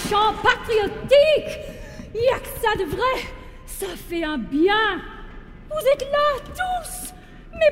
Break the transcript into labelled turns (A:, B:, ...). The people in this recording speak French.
A: chant patriotique. Y a que ça de vrai. Ça fait un bien. Vous êtes là, tous.